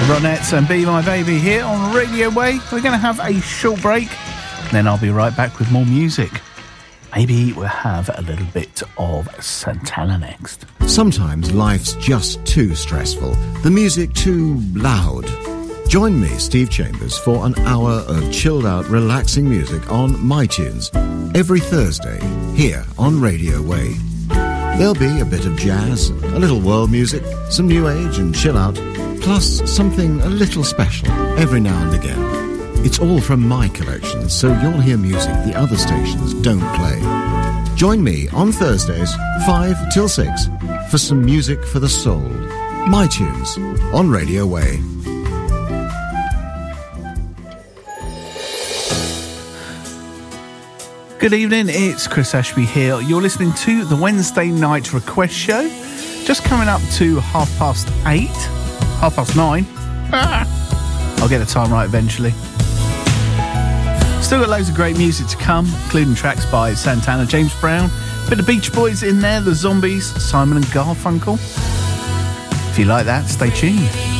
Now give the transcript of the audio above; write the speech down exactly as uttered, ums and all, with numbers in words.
Ronettes and Be My Baby here on Radio Way. We're going to have a short break, then I'll be right back with more music. Maybe we'll have a little bit of Santana next. Sometimes life's just too stressful, the music too loud. Join me, Steve Chambers, for an hour of chilled-out, relaxing music on My Tunes every Thursday here on Radio Way. There'll be a bit of jazz, a little world music, some new age and chill-out, plus something a little special every now and again. It's all from my collection, so you'll hear music the other stations don't play. Join me on Thursdays, five till six, for some music for the soul. My Tunes on Radio Way. Good evening, it's Chris Ashby here. You're listening to the Wednesday Night Request Show. Just coming up to half past eight, half past nine. Ah, I'll get the time right eventually. Still got loads of great music to come, including tracks by Santana, James Brown, a bit of Beach Boys in there, The Zombies, Simon and Garfunkel. If you like that, stay tuned.